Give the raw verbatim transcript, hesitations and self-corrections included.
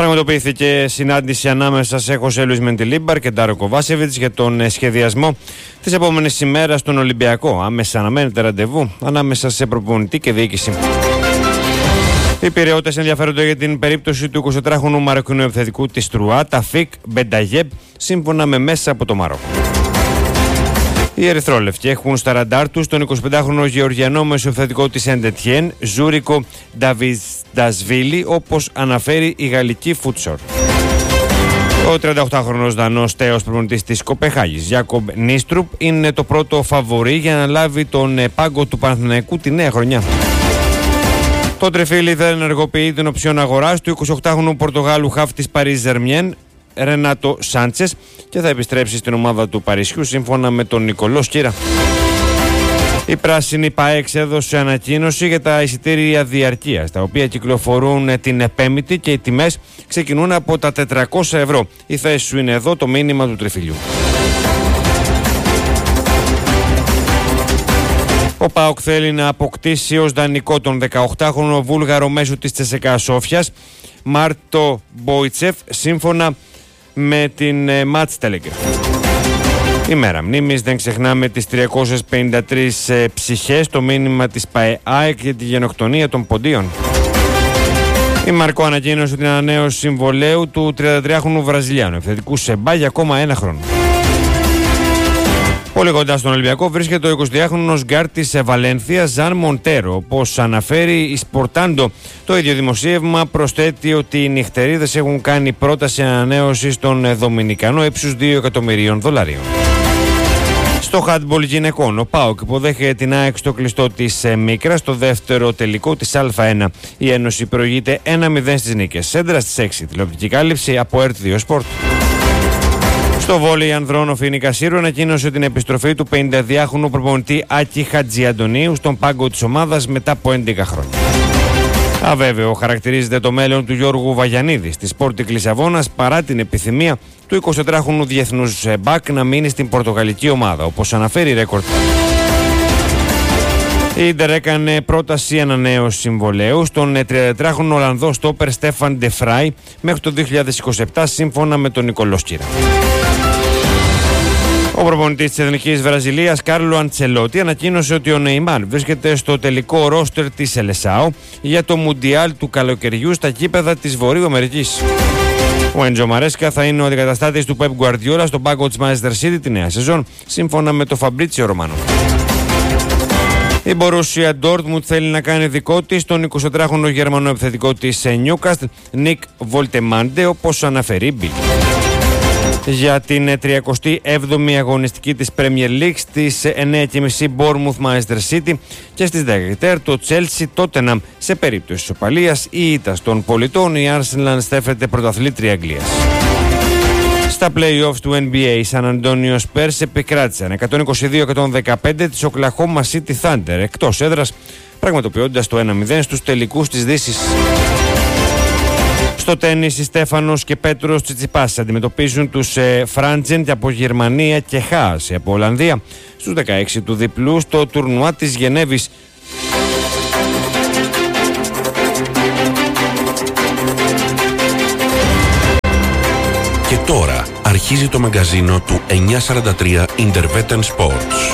Πραγματοποιήθηκε συνάντηση ανάμεσα σε Χωσέ Λουίς Μεντιλίμπαρ και Ντάρο Κοβάσεβιτς για τον σχεδιασμό της επόμενης ημέρας στον Ολυμπιακό. Άμεσα αναμένεται ραντεβού ανάμεσα σε προπονητή και διοίκηση. Οι Πειραιώτες ενδιαφέρονται για την περίπτωση του εικοσιτετράχρονου μαροκινού επιθετικού της Τρουά, Ταφίκ Μπενταγιέπ, σύμφωνα με μέσα από το Μαρόκο. Οι Ερυθρόλευκοι έχουν στα ραντάρ τους τον εικοσιπεντάχρονο γεωργιανό μεσοεπιθετικό της Σεντετιέν, Ζούρικο Νταβιντασβίλη, όπως αναφέρει η γαλλική Φούτσορ. Ο τριανταοκτάχρονος Δανός τέος προπονητής της Κοπεχάγης, Γιάκομπ Νίστρουπ, είναι το πρώτο φαβορί για να λάβει τον πάγκο του Παναθηναϊκού τη νέα χρονιά. Το Τρεφίλι δεν ενεργοποιεί την οψιόν αγοράς του εικοσιοκτάχρονου Πορτογάλου χαφ της Παρί Ζερμιέν, Ρενάτο Σάντσες, και θα επιστρέψει στην ομάδα του Παρισιού σύμφωνα με τον Νικολό Σκύρα. Η πράσινη ΠΑΕΚ έδωσε ανακοίνωση για τα εισιτήρια διαρκείας, τα οποία κυκλοφορούν την Πέμπτη και οι τιμές ξεκινούν από τα τετρακόσια ευρώ. Η θέση σου είναι εδώ, το μήνυμα του Τρεφιλιού. Ο ΠΑΟΚ θέλει να αποκτήσει ως δανεικό τον δεκαοκτάχρονο Βούλγαρο μέσω της Τσεσεκά Σόφιας, Μάρτο Μποϊτσεφ, σύμφωνα με την Match Telegraph. Ημέρα μνήμης, δεν ξεχνάμε τις τριακόσιες πενήντα τρεις ε, ψυχές, το μήνυμα της ΠΑΕΚ για τη γενοκτονία των Ποντίων. Η Μαρκό ανακοίνωσε την ανανέωση συμβολαίου του τριαντατριάχρονου Βραζιλιάνου επιθετικού Σεμπά για ακόμα ένα χρόνο. Πολύ κοντά στον Ολυμπιακό βρίσκεται ο εικοσιτριάχρονος γκάρ της Βαλένθια, Ζαν Μοντέρο. Όπως αναφέρει η Σπορτάντο, το ίδιο δημοσίευμα προσθέτει ότι οι νυχτερίδες έχουν κάνει πρόταση ανανέωσης στον Δομινικανό ύψους δύο εκατομμυρίων δολαρίων. Στο handball γυναικών, ο ΠΑΟΚ υποδέχεται την ΑΕΚ στο κλειστό της Μίκρας, στο δεύτερο τελικό της Α1. Η Ένωση προηγείται ένα μηδέν στις νίκες. Σέντρα στις έξι. Τηλεοπτική κάλυψη από ΕΡΤ δύο Sport. Στο βόλεϊ ανδρών, ο Φοίνικα Σύρου ανακοίνωσε την επιστροφή του πενηνταδυάχρονου προπονητή Άκη Χατζιαντονίου στον πάγκο της ομάδας μετά από έντεκα χρόνια. Αβέβαιο χαρακτηρίζεται το μέλλον του Γιώργου Βαγιανίδη στη Sporting Λισαβόνας παρά την επιθυμία του εικοσιτετράχρονου διεθνούς μπακ να μείνει στην πορτογαλική ομάδα, όπως αναφέρει η Ρέκορντ. Η Ίντερ έκανε πρόταση ανανέωση συμβολαίου στον τριαντατετράχρονο Ολλανδό στόπερ Στέφαν Ντεφράι μέχρι το δύο χιλιάδες είκοσι επτά, σύμφωνα με τον Νικολό Σκύρα. Ο προπονητής της Εθνικής Βραζιλίας, Κάρλο Αντσελότη, ανακοίνωσε ότι ο Νεϊμάρ βρίσκεται στο τελικό ρόστερ της Σελεσάου για το Μουντιάλ του καλοκαιριού στα γήπεδα της Βορείου Αμερικής. Ο Έντζο Μαρέσκα θα είναι ο αντικαταστάτης του Πεπ Γκουαρντιόλα στον πάγκο της Manchester City τη νέα σεζόν, σύμφωνα με το Φαμπρίτσιο Ρωμάνο. Η Μπορούσια Ντόρτμουντ θέλει να κάνει δικό της τον εικοσιτετράχρονο Γερμανό επιθετικό της Νιούκαστλ, Νικ Βολτεμάντε, όπως αναφέρει η Μπιλ. Για την τριακοστή έβδομη αγωνιστική της Premier League στις εννιά και μισή Bournemouth Manchester City και στις δέκα το Chelsea Tottenham. Σε περίπτωση ισοπαλίας ή ήττας των πολιτών, η Arsenal στέφεται πρωταθλήτρια Αγγλίας. Στα play-offs του N B A, οι San Antonio Spurs επικράτησαν εκατόν είκοσι δύο εκατόν δεκαπέντε της Oklahoma City Thunder εκτός έδρας, πραγματοποιώντας το ένα μηδέν στους τελικούς της Δύσης. Στο τένις, οι Στέφανος και Πέτρος Τσιτσιπάς αντιμετωπίζουν τους ε, Φράντζεντ από Γερμανία και Χάας από Ολλανδία στους δεκαέξι του διπλού στο τουρνουά της Γενέβης. Και τώρα αρχίζει το μαγκαζίνο του εννιακόσια σαράντα τρία Intervetten Sports.